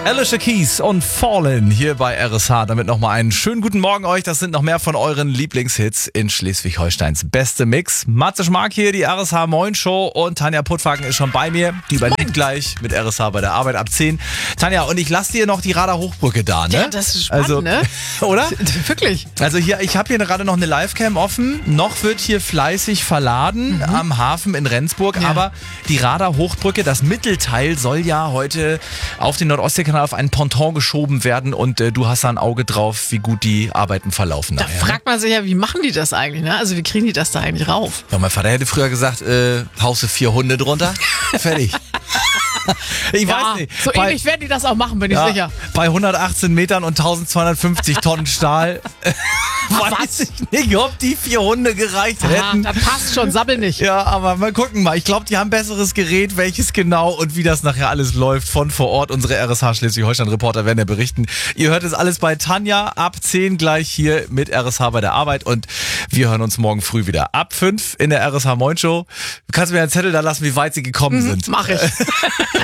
Alicia Keys und Fallen hier bei RSH. Damit nochmal einen schönen guten Morgen euch. Das sind noch mehr von euren Lieblingshits in Schleswig-Holsteins beste Mix. Matze Schmark hier, die RSH Moin Show, und Tanja Puttwagen ist schon bei mir. Die übernimmt gleich mit RSH bei der Arbeit ab 10. Tanja, und ich lasse dir noch die Radar Hochbrücke da, ne? Ja, das ist spannend, ne? Oder? Wirklich. Also hier, ich habe hier gerade noch eine Livecam offen. Noch wird hier fleißig verladen am Hafen in Rendsburg. Ja. Aber die Radar Hochbrücke, das Mittelteil, soll ja heute auf den Nordostseekanal auf einen Ponton geschoben werden. Und du hast da ein Auge drauf, wie gut die Arbeiten verlaufen. Da fragt man sich ja, wie machen die das eigentlich, ne? Also wie kriegen die das da eigentlich rauf? Ja, mein Vater hätte früher gesagt, haust du 4 Hunde drunter, fertig. Ich weiß nicht. So ähnlich werden die das auch machen, bin ich sicher. Bei 118 Metern und 1250 Tonnen Stahl weiß ich nicht, ob die 4 Hunde gereicht hätten. Das passt schon, sabbel nicht. Ja, aber mal gucken mal. Ich glaube, die haben besseres Gerät, welches genau und wie das nachher alles läuft von vor Ort. Unsere RSH Schleswig-Holstein-Reporter werden ja berichten. Ihr hört es alles bei Tanja ab 10 gleich hier mit RSH bei der Arbeit, und wir hören uns morgen früh wieder ab 5 in der RSH Moin Show. Du kannst mir einen Zettel da lassen, wie weit sie gekommen sind. Mach ich.